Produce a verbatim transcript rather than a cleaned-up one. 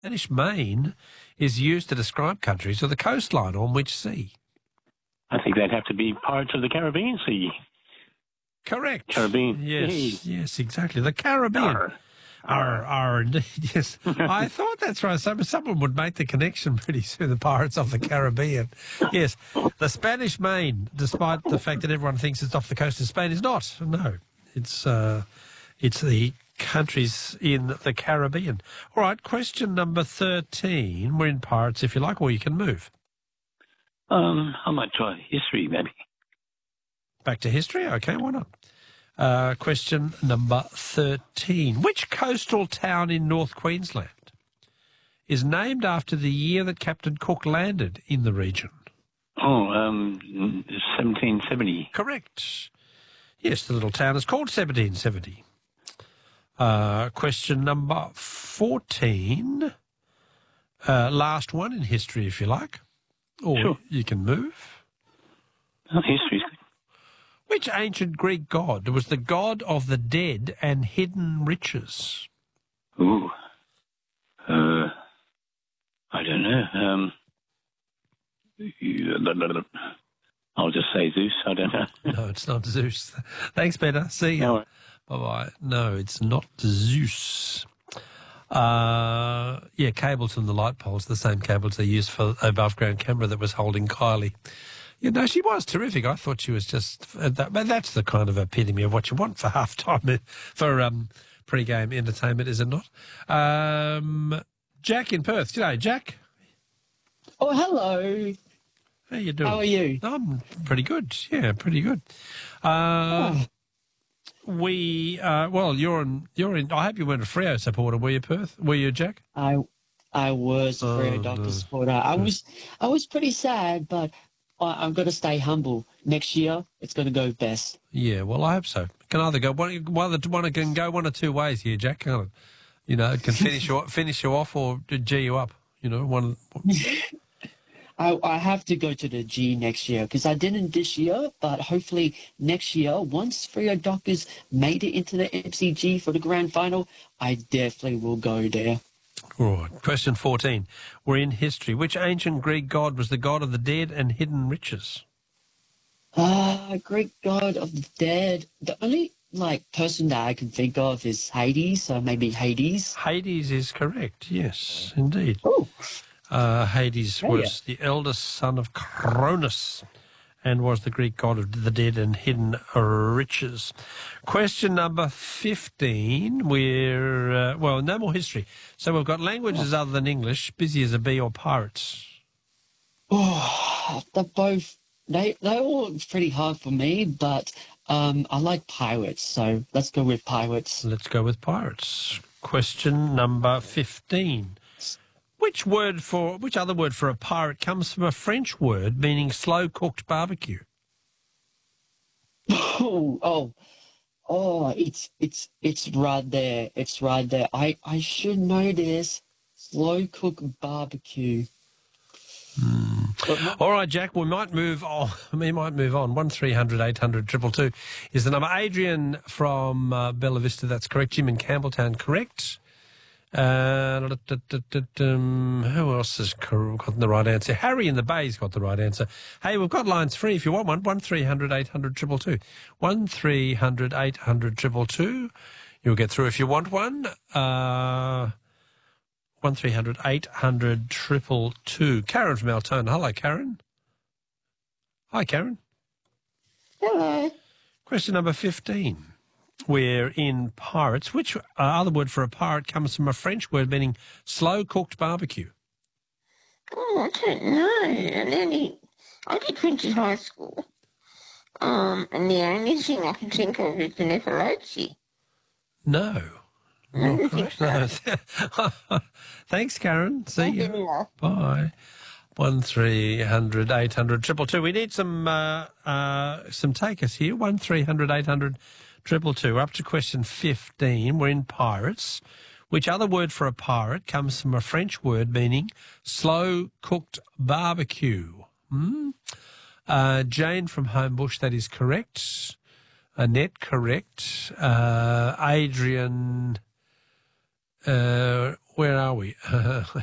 Spanish Main is used to describe countries or the coastline on which sea? I think that'd have to be Pirates of the Caribbean Sea. Correct. Caribbean. Yes, hey. yes, exactly. The Caribbean. Arr. Are, are indeed, yes. I thought that's right. Some, someone would make the connection pretty soon, the Pirates of the Caribbean. Yes, the Spanish Main, despite the fact that everyone thinks it's off the coast of Spain, is not. No, it's uh, it's the countries in the Caribbean. All right, question number thirteen. We're in Pirates, if you like, or you can move. Um, I might try history, maybe. Back to history? Okay, why not? Uh, question number thirteen. Which coastal town in North Queensland is named after the year that Captain Cook landed in the region? Oh, um, seventeen seventy. Correct. Yes, the little town is called seventeen seventy. Uh, question number fourteen. Uh, last one in history, if you like. Or sure. You can move. Oh, history's good. Which ancient Greek god was the god of the dead and hidden riches? Ooh. Uh, I don't know. Um, I'll just say Zeus. I don't know. No, it's not Zeus. Thanks, Peter. See you. No. Bye-bye. No, it's not Zeus. Uh, yeah, cables from the light poles, the same cables they used for above-ground camera that was holding Kylie. You know, she was terrific. I thought she was just uh, – that, but that's the kind of epitome of what you want for halftime, for um, pre-game entertainment, is it not? Um, Jack in Perth. G'day, Jack. Oh, hello. How you doing? How are you? I'm pretty good. Yeah, pretty good. Uh, oh. We uh, – well, you're in – you're in. I hope you weren't a Freo supporter, were you, Perth? Were you, Jack? I I was a oh, Freo Doctor no. supporter. I was, I was pretty sad, but – I'm going to stay humble. Next year, it's going to go best. Yeah, well, I hope so. It can either go one, one, one can go one or two ways here, Jack. Can't it? You know, it can finish you finish you off or G you up. You know, one. I I have to go to the G next year because I didn't this year, but hopefully next year, once Freo Dockers made it into the M C G for the grand final, I definitely will go there. All right. Question fourteen. We're in history. Which ancient Greek god was the god of the dead and hidden riches? Ah, uh, Greek god of the dead. The only, like, person that I can think of is Hades, so maybe Hades. Hades is correct, yes, indeed. Oh. Uh, Hades oh, was yeah. the eldest son of Cronus and was the Greek god of the dead and hidden riches. Question number fifteen, we're, uh, well, no more history. So we've got languages other than English, busy as a bee or pirates. Oh, they're both, they, they're all pretty hard for me, but um, I like pirates, so let's go with pirates. Let's go with pirates. Question number fifteen. Which word for which other word for a pirate comes from a French word meaning slow cooked barbecue? Oh, oh, oh! It's it's it's right there. It's right there. I I should know this. Slow cooked barbecue. Mm. All right, Jack. We might move on. We might move on. One three hundred eight hundred triple two is the number. Adrian from uh, Bella Vista. That's correct. Jim in Campbelltown. Correct. Uh, um, who else has got the right answer? Harry in the Bay's got the right answer. Hey, we've got lines free if you want one. One three hundred eight hundred triple two. One three hundred eight hundred triple two. You'll get through if you want one. Uh, one three hundred eight hundred triple two. Karen from Altona. Hello, Karen. Hi, Karen. Hello. Question number fifteen. We're in pirates. Which uh, other word for a pirate comes from a French word meaning slow-cooked barbecue? Oh, I don't know. And then I did French in high school. Um, and the only thing I can think of is the Nefertiti. No. Not correct. No. Thanks, Karen. See you. Bye. One three hundred eight hundred triple two. We need some uh, uh, some takers here. One three hundred eight hundred. Triple two, up to question fifteen. We're in pirates. Which other word for a pirate comes from a French word meaning slow-cooked barbecue? Hmm? Uh, Jane from Homebush, that is correct. Annette, correct. Uh, Adrian, uh, where are we?